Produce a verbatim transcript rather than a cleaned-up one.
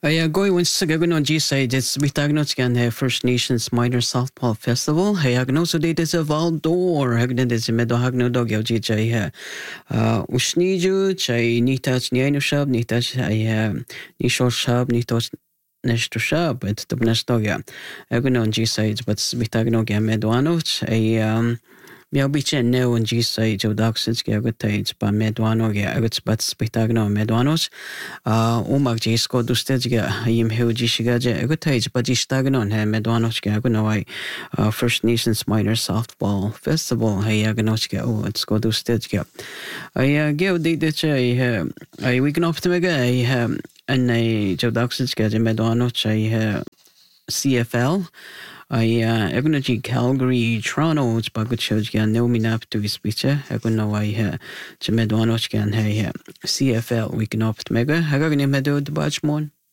Ja, going once sa gagun on G-side, it's bitagnos gan he First Nations Minor Softball Festival. Hey, agno so date is a Valdor. Hagna is medo hagno dog yaw G chay he. Uh, usniju chay nitach niaino shab, nitach ay ni shor shab, nitach neshto shab, et tub nestogya. Agno on G-side, but bitagno gan medoano ay um Miał bicie neo on G-side jo daxits ge agutage ba medoano ge aguts bat bitagno medoanos. Uh, umag jisko dusted ge yim heu jishiga je agutage ba jistagno he medoanos ge aguno ay uh, First Nations Minor Softball Festival hey agnos ge oh it's go dusted ge. Ay ge de de che ay ay we can optimega ay en ay jo daxits ge medoanos ay C F L. I uh, I'm gonna see Calgary, Toronto. It's bagut shows gan no me nap to his picture. I'm gonna why uh, to medwanoch gan hey C F L we can opt mega. I'm gonna medo the batch mon.